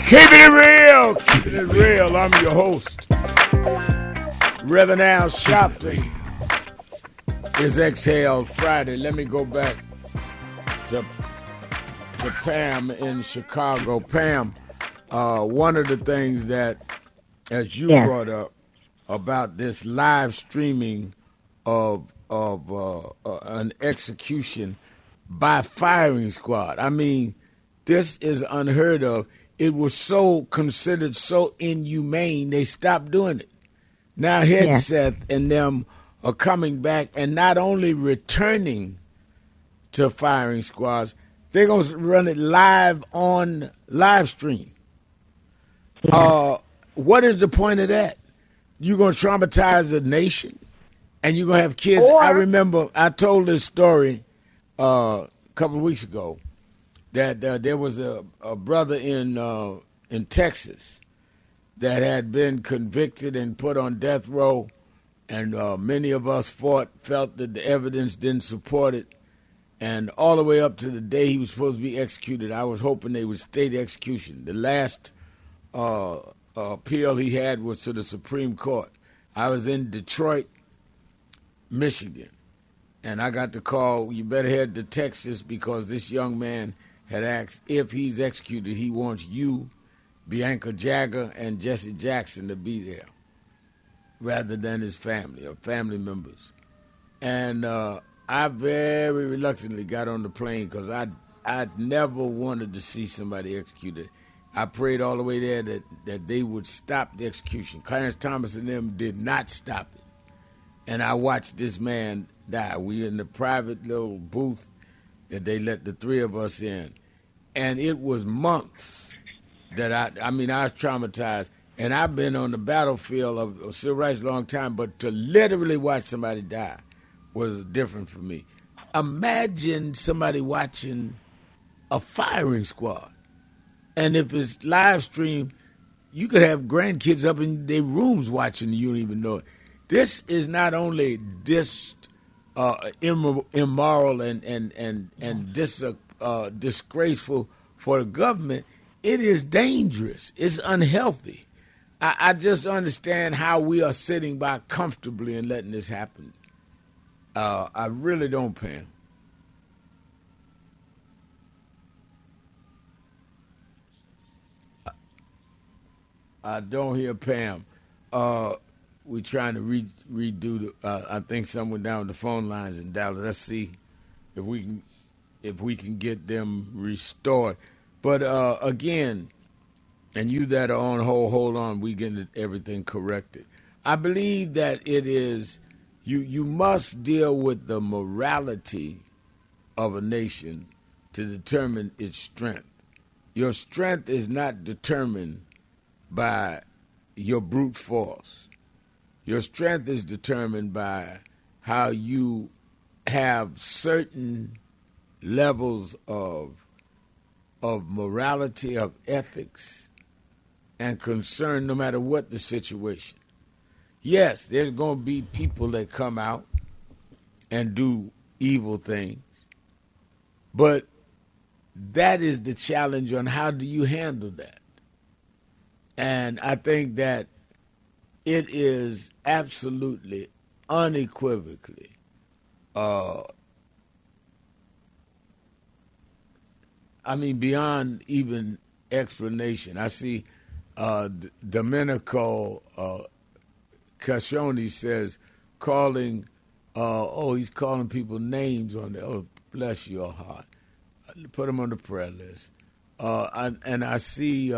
Keeping it real, keeping it real. I'm your host, Reverend Al Sharpton. It's Exhale Friday. Let me go back to Pam in Chicago. Pam, one of the things that, as you brought up about this live streaming of an execution by firing squad. I mean, this is unheard of. It was so considered so inhumane, they stopped doing it. Now Hegseth and them are coming back and not only returning to firing squads, they're going to run it live on live stream. What is the point of that? You're going to traumatize the nation and you're going to have kids. I remember I told this story a couple of weeks ago. That there was a brother in Texas that had been convicted and put on death row, and many of us felt that the evidence didn't support it, and all the way up to the day he was supposed to be executed, I was hoping they would stay the execution. The last appeal he had was to the Supreme Court. I was in Detroit, Michigan, and I got the call, you better head to Texas because this young man had asked if he's executed, he wants you, Bianca Jagger, and Jesse Jackson to be there rather than his family or family members. And I very reluctantly got on the plane because I never wanted to see somebody executed. I prayed all the way there that they would stop the execution. Clarence Thomas and them did not stop it. And I watched this man die. We in the private little booth that they let the three of us in. And it was months that I was traumatized. And I've been on the battlefield of civil rights a long time, but to literally watch somebody die was different for me. Imagine somebody watching a firing squad. And if it's live stream, you could have grandkids up in their rooms watching, you don't even know it. This is not only immoral and disgraceful for the government, it is dangerous. It's unhealthy. I just understand how we are sitting by comfortably and letting this happen. I really don't, Pam. I don't hear Pam. We're trying to redo I think someone down the phone lines in Dallas. Let's see if we can get them restored. But again, and you that are on hold on, we getting everything corrected. I believe that it is you must deal with the morality of a nation to determine its strength. Your strength is not determined by your brute force. Your strength is determined by how you have certain levels of morality, of ethics, and concern no matter what the situation. Yes, there's going to be people that come out and do evil things, but that is the challenge on how do you handle that. And I think that it is absolutely, unequivocally, beyond even explanation. I see Domenico Cascioni says he's calling people names on there. Oh, bless your heart. Put them on the prayer list. And I see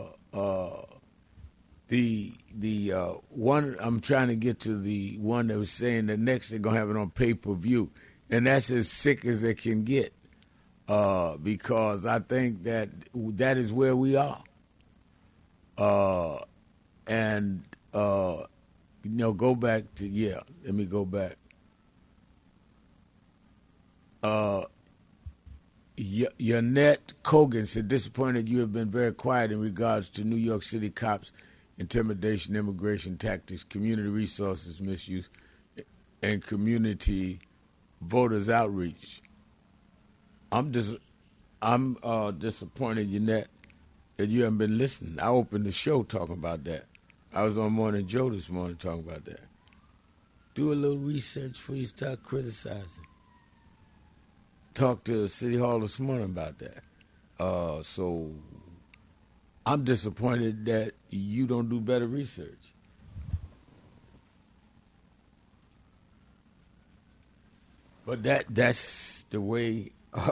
the one, I'm trying to get to the one that was saying that next they're going to have it on pay-per-view. And that's as sick as it can get because I think that is where we are. Go back to, let me go back. Yannette Kogan said, disappointed you have been very quiet in regards to New York City cops' intimidation, immigration tactics, community resources misuse, and community voters outreach. I'm disappointed, Yannette, that you haven't been listening. I opened the show talking about that. I was on Morning Joe this morning talking about that. Do a little research before you start criticizing. Talked to City Hall this morning about that. So I'm disappointed that you don't do better research. But that's the way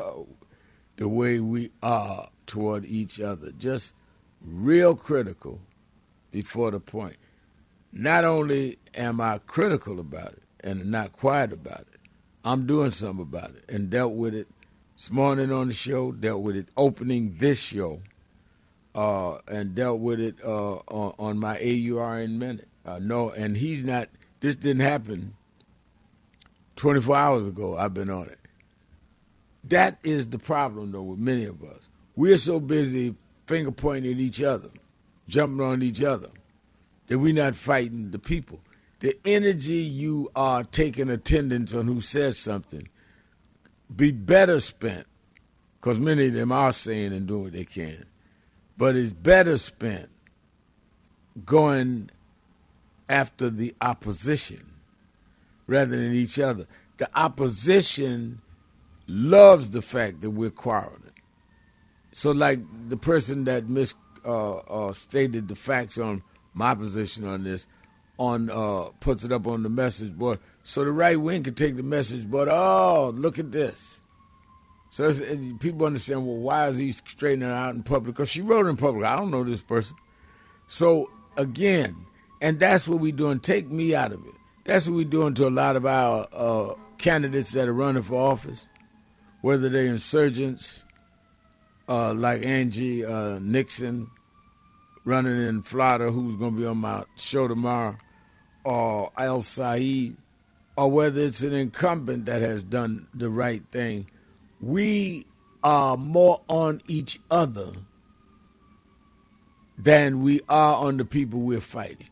we are toward each other. Just real critical before the point. Not only am I critical about it and not quiet about it, I'm doing something about it and dealt with it this morning on the show, dealt with it opening this show, and dealt with it on my AURN Minute. And he's not, this didn't happen 24 hours ago. I've been on it. That is the problem, though, with many of us. We're so busy finger pointing at each other, jumping on each other, that we're not fighting the people. The energy you are taking attendance on who says something be better spent, because many of them are saying and doing what they can, but it's better spent going after the opposition rather than each other. The opposition loves the fact that we're quarreling. So like the person that stated the facts on my position on this, puts it up on the message board, so the right wing can take the message board, oh, look at this. So people understand, well, why is he straightening her out in public? Because she wrote in public. I don't know this person. So again, and that's what we're doing. Take me out of it. That's what we're doing to a lot of our candidates that are running for office, whether they're insurgents, like Angie Nixon running in Florida, who's going to be on my show tomorrow, or Al Saeed, or whether it's an incumbent that has done the right thing. We are more on each other than we are on the people we're fighting.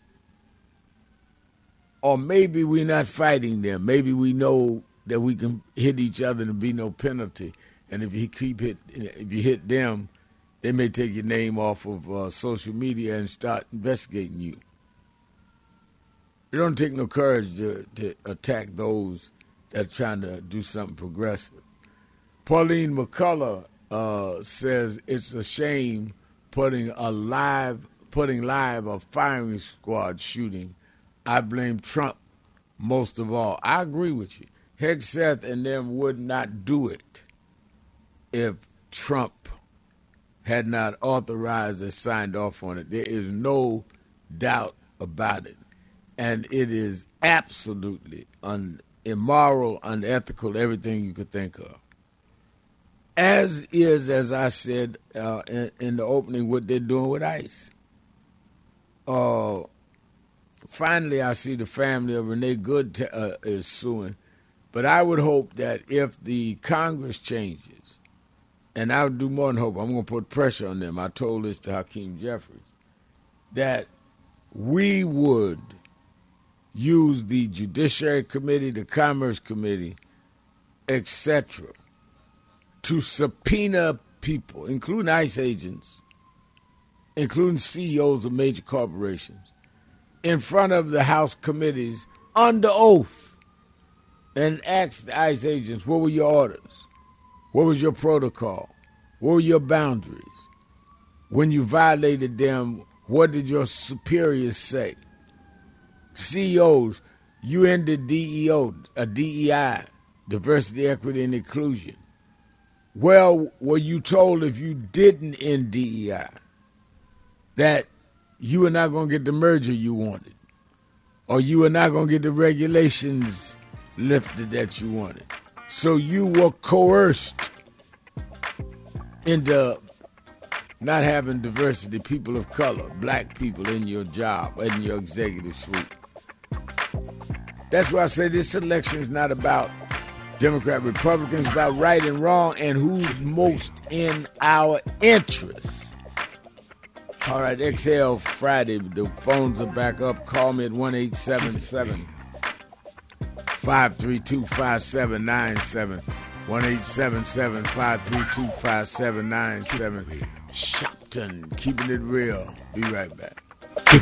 Or maybe we're not fighting them. Maybe we know that we can hit each other and be no penalty. And if you hit them, they may take your name off of social media and start investigating you. It don't take no courage to attack those that are trying to do something progressive. Pauline McCullough says it's a shame putting live a firing squad shooting. I blame Trump most of all. I agree with you. Hegseth and them would not do it if Trump had not authorized or signed off on it. There is no doubt about it. And it is absolutely immoral, unethical, everything you could think of. As is, as I said in the opening, what they're doing with ICE. Finally, I see the family of Renee Good is suing. But I would hope that if the Congress changes, and I would do more than hope, I'm going to put pressure on them. I told this to Hakeem Jeffries, that we would use the Judiciary Committee, the Commerce Committee, etc., to subpoena people, including ICE agents, including CEOs of major corporations, in front of the House committees under oath, and ask the ICE agents, what were your orders? What was your protocol? What were your boundaries? When you violated them, what did your superiors say? CEOs, you ended DEI, diversity, equity, and inclusion. Well, were you told if you didn't end DEI that you were not going to get the merger you wanted, or you were not going to get the regulations lifted that you wanted? So you were coerced into not having diversity, people of color, black people in your job, in your executive suite. That's why I say this election is not about Democrat, Republicans, it's about right and wrong and who's most in our interests. All right, Exhale Friday. The phones are back up. Call me at 1-877-532-5797. 1-877-532-5797. Shop Compton, keeping it real. Be right back.